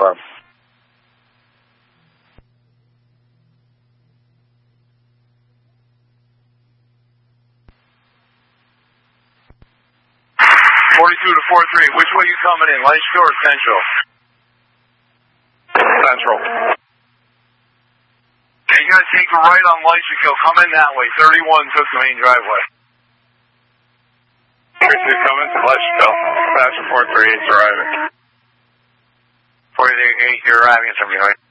confirm. to 43, which way you coming in, Leicester or Central? Central. Okay, you gotta take a right on Leicester, come in that way. 31 took the main driveway. 32 coming to Leicester. Passenger 438 arriving. 48, you're arriving at 70, right?